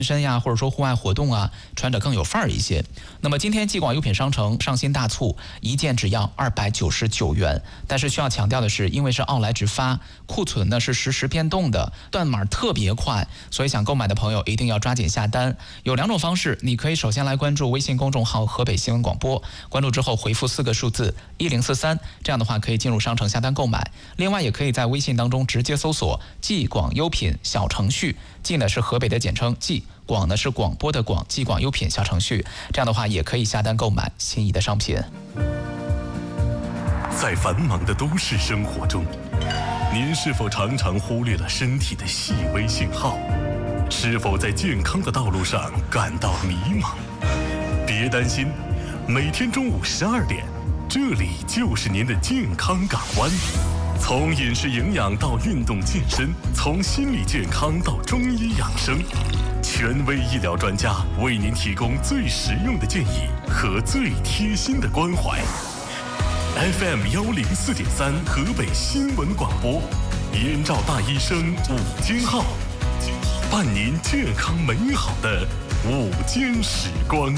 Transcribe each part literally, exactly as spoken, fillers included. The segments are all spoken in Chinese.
身呀，或者说户外活动啊，穿着更有范儿一些。那么今天继广优品商城上新大促，一件只要二百九十九元。但是需要强调的是，因为是奥莱直发，库存呢是实时变动的，断码特别快，所以想购买的朋友一定要抓紧下单。有两种方式，你可以首先来关注微信公众号河北新闻广播，关注之后回复四个数字一零四三，这样的话可以进入商城下单购买。另外也可以在微信当中直接搜索继广优品小程序，继呢是河北的简称继，广呢是广播的广，继广优品小程序，这样的话也可以下单购买心仪的商品。 在繁忙的都市生活中，您是否常常忽略了身体的细微信号？是否在健康的道路上感到迷茫？别担心，每天中午十二点，这里就是您的健康港湾。从饮食营养到运动健身，从心理健康到中医养生，权威医疗专家为您提供最实用的建议和最贴心的关怀。F M 幺零四点三河北新闻广播，燕赵大医生午间号，伴您健康美好的午间时光。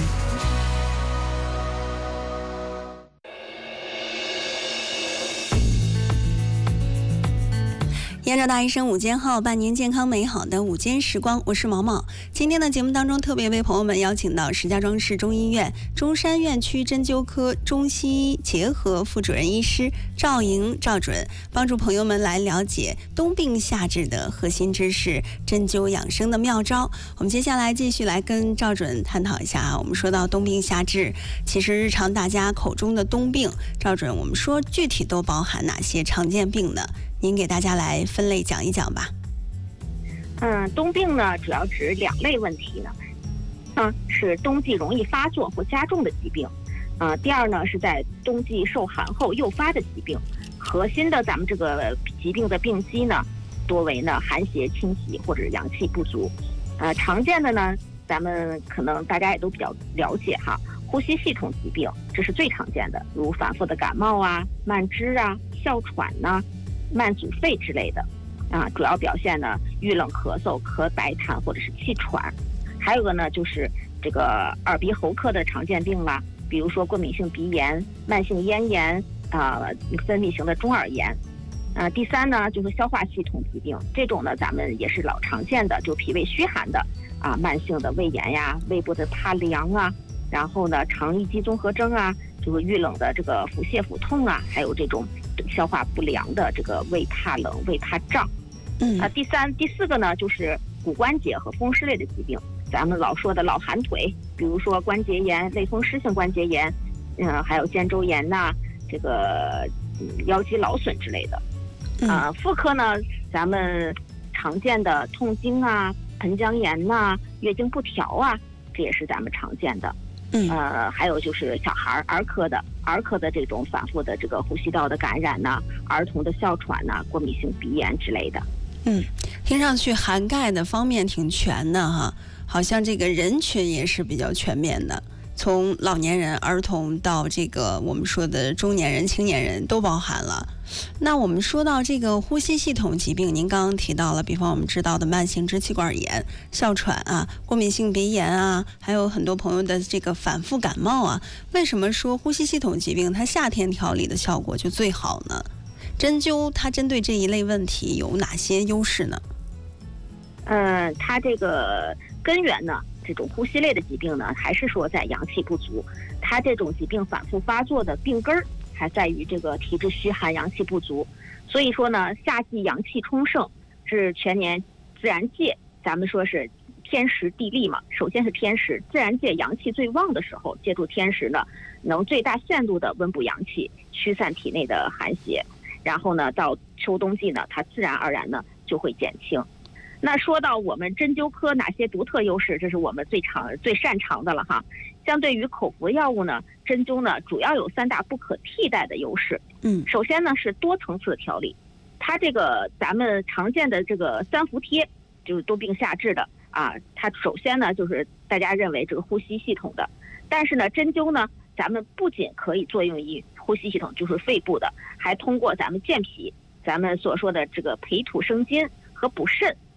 燕赵大医生午间号，伴您健康美好的午间时光，我是毛毛。今天的节目当中，特别为朋友们邀请到石家庄市中医院中山院区针灸科中西医结合副主任医师赵莹赵准，帮助朋友们来了解冬病夏治的核心知识，针灸养生的妙招。我们接下来继续来跟赵准探讨一下啊。我们说到冬病夏治，其实日常大家口中的冬病，赵准，我们说具体都包含哪些常见病呢？您给大家来分类讲一讲吧。 嗯，冬病呢，主要指两类问题呢。嗯，是冬季容易发作或加重的疾病。呃，第二呢，是在冬季受寒后诱发的疾病。核心的咱们这个疾病的病机呢，多为呢寒邪侵袭或者阳气不足。呃，常见的呢，咱们可能大家也都比较了解哈，呼吸系统疾病，这是最常见的，如反复的感冒啊、慢支啊、哮喘呐、啊、慢阻肺之类的，啊，主要表现呢遇冷咳嗽、咳白痰或者是气喘。还有个呢就是这个耳鼻喉科的常见病啦，比如说过敏性鼻炎、慢性咽炎啊、呃、分泌型的中耳炎。啊，第三呢就是消化系统疾病，这种呢咱们也是老常见的，就脾胃虚寒的啊，慢性的胃炎呀、胃部的怕凉啊，然后呢肠易激综合征啊，就是遇冷的这个腹泻腹痛啊，还有这种消化不良的这个胃怕冷、胃怕胀。嗯啊，第三、第四个呢，就是骨关节和风湿类的疾病，咱们老说的老寒腿，比如说关节炎、类风湿性关节炎，嗯、呃，还有肩周炎呐、啊，这个、嗯、腰肌劳损之类的。啊，妇科呢，咱们常见的痛经啊、盆腔炎呐、啊、月经不调啊，这也是咱们常见的。嗯，呃，还有就是小孩儿科的儿科的这种反复的这个呼吸道的感染呐、啊，儿童的哮喘呐、啊、过敏性鼻炎之类的。 嗯，听上去涵盖的方面挺全的哈，好像这个人群也是比较全面的，从老年人、儿童到这个我们说的中年人、青年人都包含了。那我们说到这个呼吸系统疾病，您刚刚提到了，比方我们知道的慢性支气管炎、哮喘啊、过敏性鼻炎啊，还有很多朋友的这个反复感冒啊，为什么说呼吸系统疾病它夏天调理的效果就最好呢？针灸它针对这一类问题有哪些优势呢？ 嗯、呃，它这个根源呢，这种呼吸类的疾病呢，还是说在阳气不足。它这种疾病反复发作的病根儿还在于这个体质虚寒、阳气不足。所以说呢，夏季阳气充盛是全年自然界，咱们说是天时地利嘛。首先是天时，自然界阳气最旺的时候，借助天时呢，能最大限度的温补阳气，驱散体内的寒邪。然后呢，到秋冬季呢，它自然而然呢就会减轻。那说到我们针灸科哪些独特优势，这是我们最常最擅长的了哈。相对于口服药物呢，针灸呢主要有三大不可替代的优势。嗯，首先呢是多层次的调理，它这个咱们常见的这个三伏贴，就是冬病夏治的啊，它首先呢就是大家认为这个呼吸系统的，但是呢针灸呢，咱们不仅可以作用于呼吸系统，就是肺部的，还通过咱们健脾，咱们所说的这个培土生金和补肾，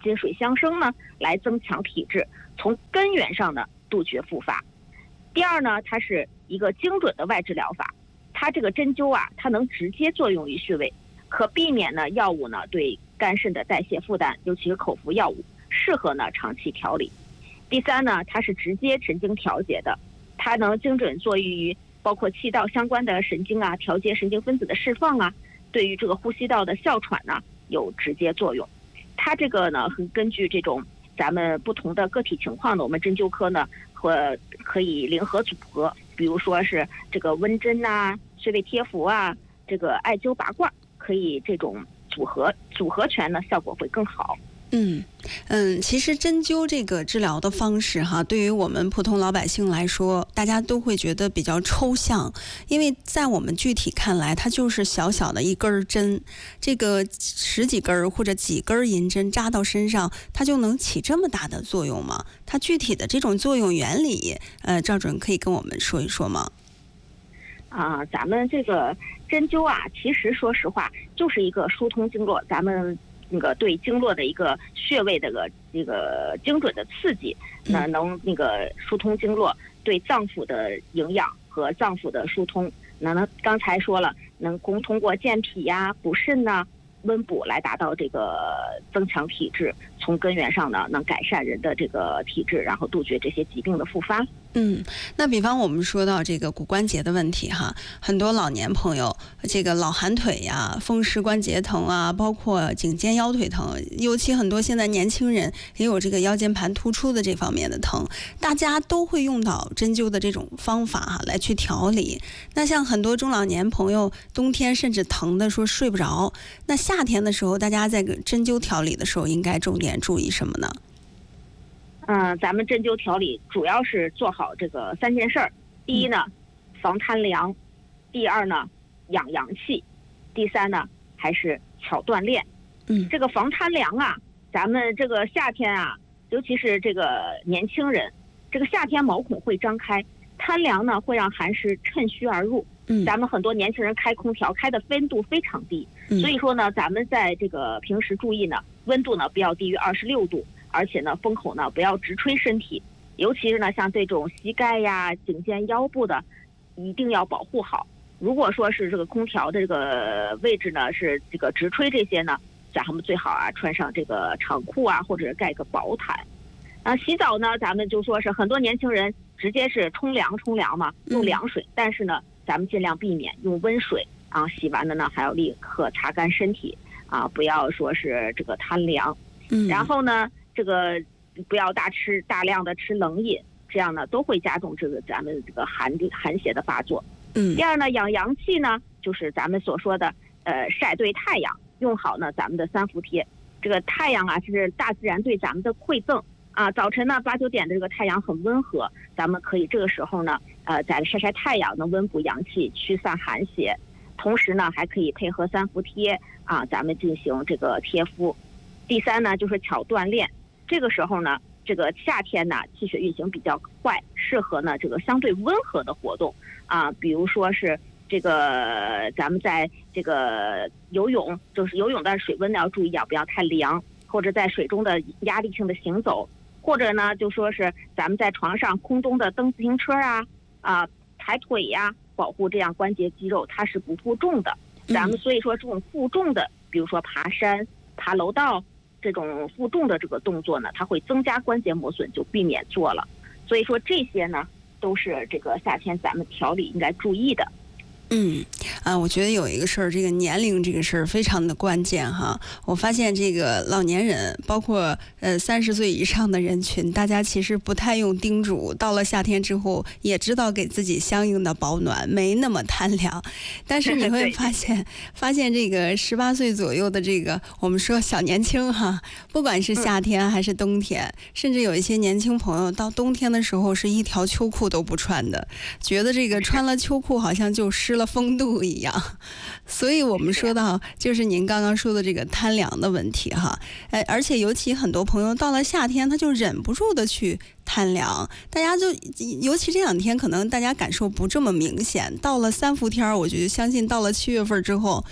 金水相生呢，来增强体质，从根源上呢杜绝复发。第二呢，它是一个精准的外治疗法，它这个针灸啊，它能直接作用于穴位，可避免呢药物呢对肝肾的代谢负担，尤其是口服药物，适合呢长期调理。第三呢，它是直接神经调节的，它能精准作用于包括气道相关的神经啊，调节神经分子的释放啊，对于这个呼吸道的哮喘呢有直接作用。它这个呢，根据这种咱们不同的个体情况呢，我们针灸科呢和可以灵活组合，比如说是这个温针啊、穴位贴敷啊、这个艾灸拔罐，可以这种组合组合拳呢，效果会更好。 嗯嗯，其实针灸这个治疗的方式哈，对于我们普通老百姓来说，大家都会觉得比较抽象，因为在我们具体看来，它就是小小的一根针，这个十几根或者几根银针扎到身上，它就能起这么大的作用吗？它具体的这种作用原理，呃，赵主任可以跟我们说一说吗？ 啊、呃，咱们这个针灸啊，其实说实话就是一个疏通经络，咱们那个对经络的一个穴位的个这个精准的刺激，那能那个疏通经络，对脏腑的营养和脏腑的疏通，那能刚才说了，能通通过健脾呀、补肾呐、温补来达到这个增强体质，从根源上呢能改善人的这个体质，然后杜绝这些疾病的复发。 嗯，那比方我们说到这个骨关节的问题哈，很多老年朋友这个老寒腿呀、风湿关节疼啊，包括颈肩腰腿疼，尤其很多现在年轻人也有这个腰间盘突出的这方面的疼，大家都会用到针灸的这种方法哈来去调理。那像很多中老年朋友冬天甚至疼的说睡不着，那夏天的时候大家在针灸调理的时候应该重点注意什么呢？ 嗯、呃，咱们针灸调理主要是做好这个三件事儿。第一呢，防贪凉；第二呢，养阳气；第三呢，还是巧锻炼。 嗯， 这个防贪凉啊，咱们这个夏天啊，尤其是这个年轻人，这个夏天毛孔会张开，贪凉呢会让寒湿趁虚而入。 嗯， 咱们很多年轻人开空调开的温度非常低， 嗯、 所以说呢，咱们在这个平时注意呢，温度呢不要低于二十六度。而且呢，风口呢不要直吹身体，尤其是呢像这种膝盖呀、颈肩、腰部的，一定要保护好。如果说是这个空调的这个位置呢是这个直吹这些呢，咱们最好啊穿上这个长裤啊，或者盖个薄毯。啊，洗澡呢，咱们就说是很多年轻人直接是冲凉冲凉嘛，用凉水，嗯、但是呢，咱们尽量避免用温水啊。洗完了呢，还要立刻擦干身体啊，不要说是这个贪凉。 嗯， 然后呢。这个不要大吃大量的吃冷饮，这样呢都会加重这个咱们这个寒寒邪的发作。 嗯， 第二呢，养阳气呢，就是咱们所说的呃晒对太阳，用好呢咱们的三伏贴。这个太阳啊是大自然对咱们的馈赠啊。早晨呢八九点的这个太阳很温和，咱们可以这个时候呢呃在晒晒太阳，能温补阳气，驱散寒邪。同时呢还可以配合三伏贴啊，咱们进行这个贴敷。第三呢就是巧锻炼。这个时候呢，这个夏天呢，气血运行比较快，适合呢这个相对温和的活动啊，比如说是这个咱们在这个游泳，就是游泳的水温呢要注意啊，不要太凉，或者在水中的压力性的行走，或者呢就说是咱们在床上空中的蹬自行车啊啊抬腿呀、啊，保护这样关节肌肉它是不负重的。咱们所以说这种负重的，比如说爬山、爬楼道。这种负重的这个动作呢，它会增加关节磨损，就避免做了。所以说这些呢，都是这个夏天咱们调理应该注意的。 嗯，啊，我觉得有一个事儿，这个年龄这个事儿非常的关键哈。我发现这个老年人，包括呃三十岁以上的人群，大家其实不太用叮嘱，到了夏天之后，也知道给自己相应的保暖，没那么贪凉。但是你会发现，发现这个十八岁左右的这个，我们说小年轻哈，不管是夏天还是冬天，嗯、甚至有一些年轻朋友到冬天的时候是一条秋裤都不穿的，觉得这个穿了秋裤好像就失了风度一样。所以我们说到就是您刚刚说的这个贪凉的问题哈，呃，而且尤其很多朋友到了夏天他就忍不住的去贪凉，大家就尤其这两天可能大家感受不这么明显，到了三伏天我觉得相信到了七月份之后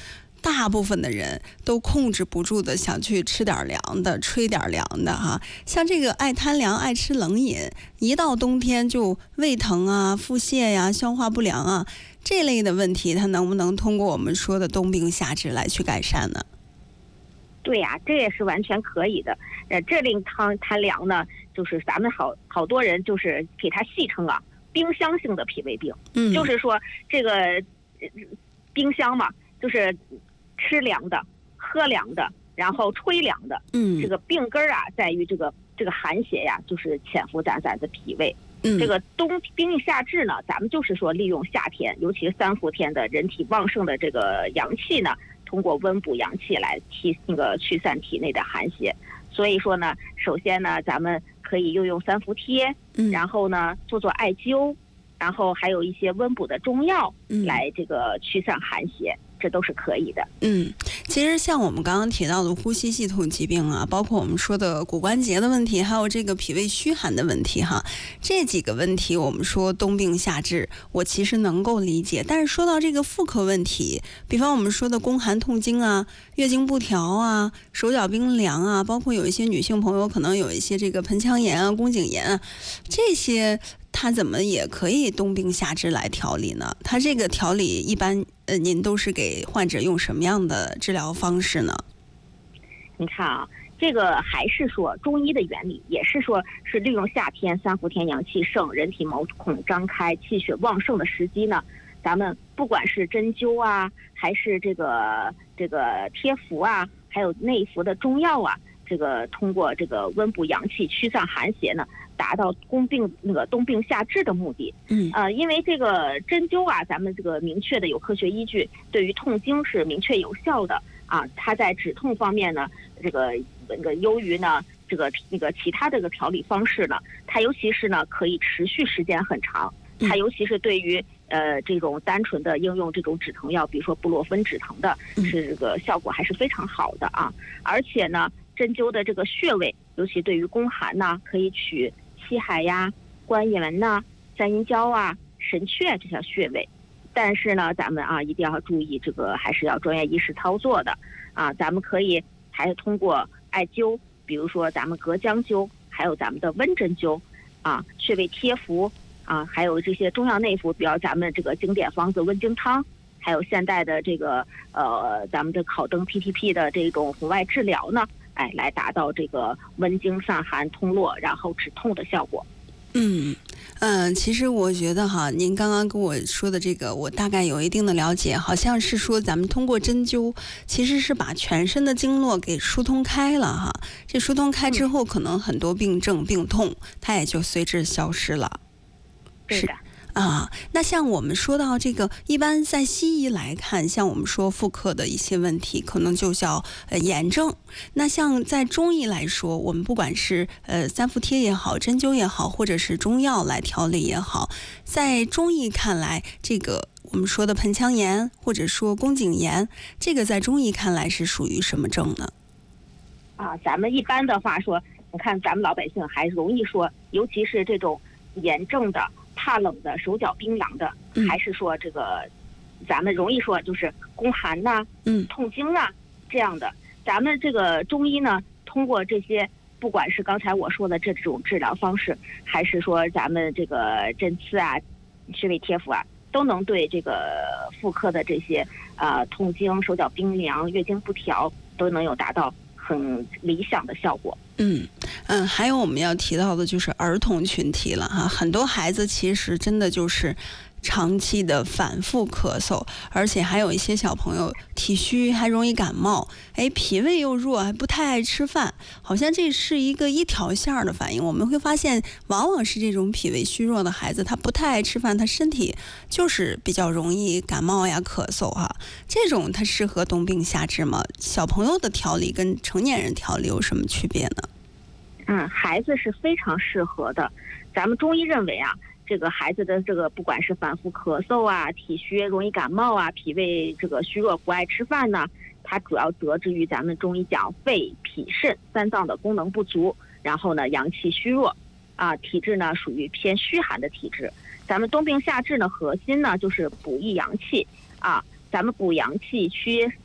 大部分的人都控制不住的想去吃点凉的，吹点凉的哈。像这个爱贪凉、爱吃冷饮，一到冬天就胃疼啊、腹泻呀、消化不良啊这类的问题，它能不能通过我们说的冬病夏治来去改善呢？ 对呀、啊，这也是完全可以的。呃，这类汤贪凉呢，就是咱们好好多人就是给它戏称啊，冰箱性的脾胃病。嗯，就是说这个、呃、冰箱嘛，就是吃凉的、喝凉的，然后吹凉的。嗯，这个病根啊，在于这个这个寒邪呀，就是潜伏在咱的脾胃。嗯，这个冬病夏治呢，咱们就是说利用夏天，尤其是三伏天的人体旺盛的这个阳气呢。通过温补阳气来提那个驱散体内的寒邪，所以说呢，首先呢，咱们可以用用三伏贴，嗯，然后呢，做做艾灸，然后还有一些温补的中药，嗯，来这个驱散寒邪，这都是可以的。 嗯，其实像我们刚刚提到的呼吸系统疾病啊，包括我们说的骨关节的问题，还有这个脾胃虚寒的问题哈，这几个问题我们说冬病夏治，我其实能够理解。但是说到这个妇科问题，比方我们说的宫寒痛经啊、月经不调啊、手脚冰凉啊，包括有一些女性朋友可能有一些这个盆腔炎啊、宫颈炎啊，这些它怎么也可以冬病夏治来调理呢？它这个调理一般呃，您都是给患者用什么样的治疗方式呢？ 你看啊，这个还是说中医的原理，也是说是利用夏天三伏天阳气盛，人体毛孔张开，气血旺盛的时机呢，咱们不管是针灸啊，还是这个这个贴服啊，还有内服的中药啊，这个通过这个温补阳气、驱散寒邪呢，达到冬病那个冬病夏治的目的。嗯，呃，因为这个针灸啊，咱们这个明确的有科学依据，对于痛经是明确有效的啊。它在止痛方面呢，这个那个优于呢这个那个其他这个调理方式呢，它尤其是呢可以持续时间很长。它尤其是对于呃这种单纯的应用这种止疼药，比如说布洛芬止疼的，是这个效果还是非常好的啊。而且呢，针灸的这个穴位，尤其对于宫寒呢，可以取气海呀、关元呐、三阴交啊、神阙这些穴位。但是呢，咱们啊一定要注意，这个还是要专业医师操作的啊。咱们可以还通过艾灸，比如说咱们隔姜灸，还有咱们的温针灸啊，穴位贴服啊，还有这些中药内服，比如咱们这个经典方子温经汤，还有现代的这个呃咱们的考登 P T P 的这种红外治疗呢，哎，来达到这个温经散寒通络，然后止痛的效果。 嗯嗯、呃，其实我觉得哈，您刚刚跟我说的这个，我大概有一定的了解，好像是说咱们通过针灸，其实是把全身的经络给疏通开了哈。这疏通开之后，可能很多病症、病痛，它也就随之消失了。 对的。 啊，那像我们说到这个，一般在西医来看，像我们说妇科的一些问题，可能就叫呃炎症。那像在中医来说，我们不管是呃三伏贴也好，针灸也好，或者是中药来调理也好，在中医看来，这个我们说的盆腔炎或者说宫颈炎，这个在中医看来是属于什么症呢？ 啊，咱们一般的话说，你看咱们老百姓还容易说，尤其是这种炎症的。怕冷的、手脚冰凉的，还是说这个，咱们容易说就是宫寒呐、啊、嗯、痛经啊这样的。咱们这个中医呢，通过这些，不管是刚才我说的这种治疗方式，还是说咱们这个针刺啊、穴位贴服啊，都能对这个妇科的这些呃痛经、手脚冰凉、月经不调，都能有达到很理想的效果。 嗯嗯，还有我们要提到的就是儿童群体了哈，很多孩子其实真的就是长期的反复咳嗽，而且还有一些小朋友体虚，还容易感冒，哎，脾胃又弱，还不太爱吃饭，好像这是一个一条线的反应。我们会发现，往往是这种脾胃虚弱的孩子，他不太爱吃饭，他身体就是比较容易感冒呀、咳嗽哈。这种他适合冬病夏治吗？小朋友的调理跟成年人调理有什么区别呢？ 嗯，孩子是非常适合的。咱们中医认为啊，这个孩子的这个不管是反复咳嗽啊、体虚、容易感冒啊、脾胃这个虚弱、不爱吃饭呢，它主要得之于咱们中医讲肺、脾、肾三脏的功能不足，然后呢阳气虚弱，啊，体质呢属于偏虚寒的体质。咱们冬病夏治呢，核心呢就是补益阳气啊，咱们补阳气、驱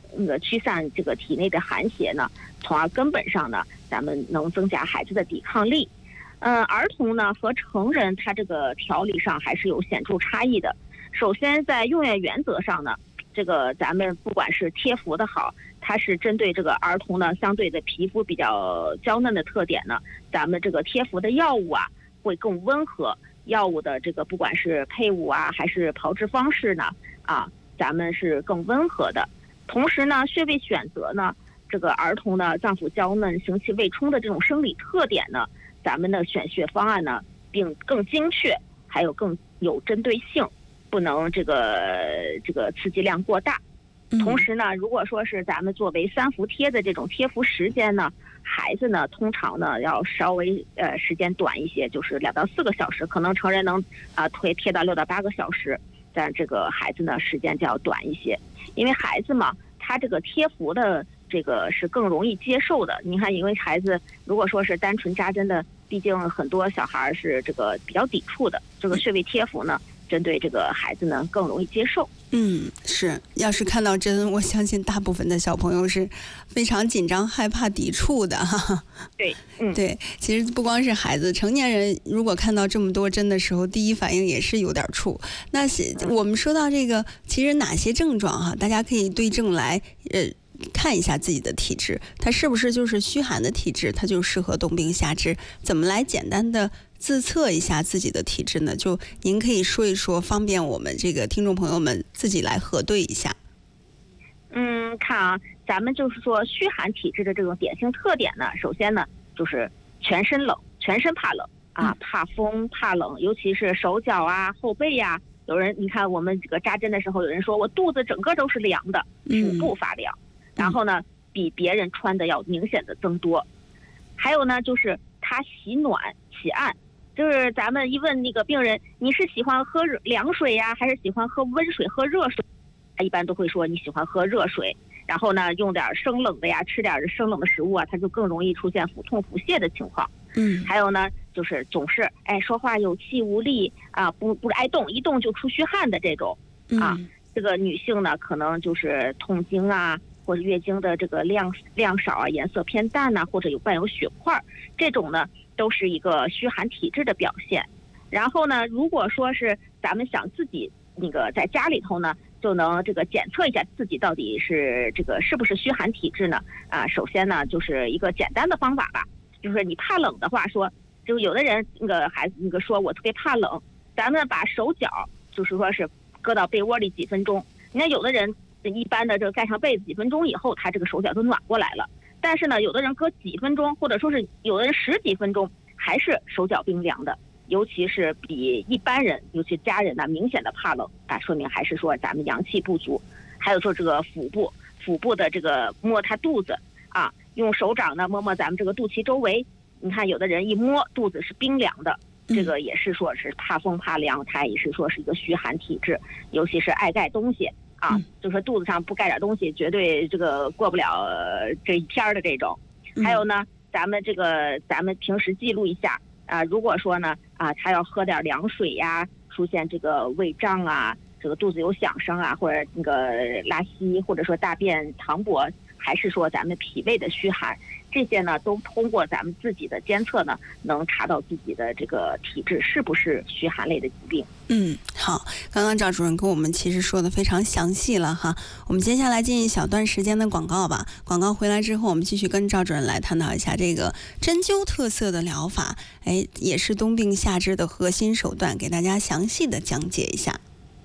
那个驱散这个体内的寒邪呢，从而根本上呢，咱们能增加孩子的抵抗力。嗯，儿童呢和成人他这个调理上还是有显著差异的。首先在用药原则上呢，这个咱们不管是贴服的好，它是针对这个儿童呢相对的皮肤比较娇嫩的特点呢，咱们这个贴服的药物啊会更温和，药物的这个不管是配伍啊还是炮制方式呢啊，咱们是更温和的。同时呢，穴位选择呢，这个儿童呢脏腑娇嫩、行气未充的这种生理特点呢，咱们的选穴方案呢，并更精确，还有更有针对性，不能这个这个刺激量过大。同时呢，如果说是咱们作为三伏贴的这种贴服时间呢，孩子呢通常呢要稍微呃时间短一些，就是两到四个小时，可能成人能啊、呃、推贴到六到八个小时，但这个孩子呢时间就要短一些，因为孩子嘛，他这个贴服的这个是更容易接受的。你看，因为孩子如果说是单纯扎针的，毕竟很多小孩是这个比较抵触的，这个穴位贴服呢，针对这个孩子呢更容易接受。 嗯，是，要是看到针，我相信大部分的小朋友是非常紧张、害怕、抵触的哈。 对，嗯， 对，其实不光是孩子，成年人如果看到这么多针的时候，第一反应也是有点怵。那是我们说到这个，其实哪些症状哈，大家可以对症来呃看一下自己的体质，它是不是就是虚寒的体质，它就适合冬病夏治。怎么来简单的自测一下自己的体质呢？就您可以说一说，方便我们这个听众朋友们自己来核对一下。 嗯，看啊，咱们就是说虚寒体质的这种典型特点呢，首先呢就是全身冷，全身怕冷啊，怕风怕冷，尤其是手脚啊、后背呀、啊。有人你看我们这个扎针的时候，有人说我肚子整个都是凉的，腹部发凉，嗯、然后呢比别人穿的要明显的增多。还有呢就是他喜暖喜暗。就是咱们一问那个病人，你是喜欢喝凉水呀，还是喜欢喝温水、喝热水？他一般都会说你喜欢喝热水，然后呢，用点生冷的呀，吃点生冷的食物啊，他就更容易出现腹痛、腹泻的情况。 嗯， 还有呢，就是总是哎说话有气无力啊，不不爱动，一动就出虚汗的这种啊。嗯、这个女性呢，可能就是痛经啊，或者月经的这个量量少啊，颜色偏淡呐、啊，或者有伴有血块，这种呢。都是一个虚寒体质的表现。然后呢，如果说是咱们想自己那个在家里头呢，就能这个检测一下自己到底是这个是不是虚寒体质呢？啊，首先呢，就是一个简单的方法吧，就是你怕冷的话说，就有的人那个孩子那个说我特别怕冷，咱们把手脚就是说是搁到被窝里几分钟，你看有的人一般的这个盖上被子几分钟以后，他这个手脚都暖过来了。但是呢，有的人隔几分钟，或者说是有的人十几分钟，还是手脚冰凉的，尤其是比一般人，尤其家人呢，明显的怕冷啊，说明还是说咱们阳气不足。还有说这个腹部，腹部的这个摸他肚子啊，用手掌呢摸摸咱们这个肚脐周围，你看有的人一摸肚子是冰凉的，这个也是说是怕风怕凉，他也是说是一个虚寒体质，尤其是爱盖东西。啊，就说肚子上不盖点东西，绝对这个过不了这一天的这种。还有呢，咱们这个咱们平时记录一下啊，如果说呢啊，他要喝点凉水呀，出现这个胃胀啊，这个肚子有响声啊，或者那个拉稀，或者说大便溏薄，还是说咱们脾胃的虚寒，这些呢都通过咱们自己的监测呢，能查到自己的这个体质是不是虚寒类的疾病。 嗯，好，刚刚赵主任跟我们其实说的非常详细了哈，我们接下来进一小段时间的广告吧。广告回来之后，我们继续跟赵主任来探讨一下这个针灸特色的疗法，哎，也是冬病夏治的核心手段，给大家详细的讲解一下。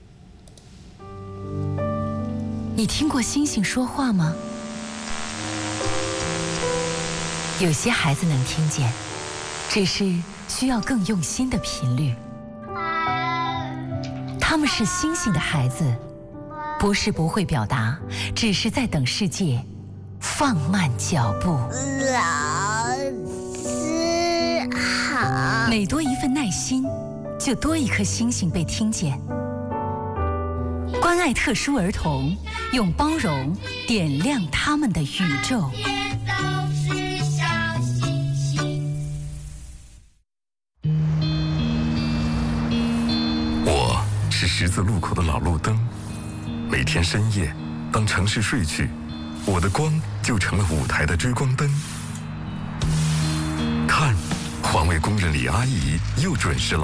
你听过星星说话吗？有些孩子能听见，只是需要更用心的频率。他们是星星的孩子，不是不会表达，只是在等世界放慢脚步。 老师好。 每多一份耐心，就多一颗星星被听见。关爱特殊儿童，用包容点亮他们的宇宙。 是十字路口的老路灯，每天深夜，当城市睡去， 我的光就成了舞台的追光灯。看，环卫工人李阿姨又准时来。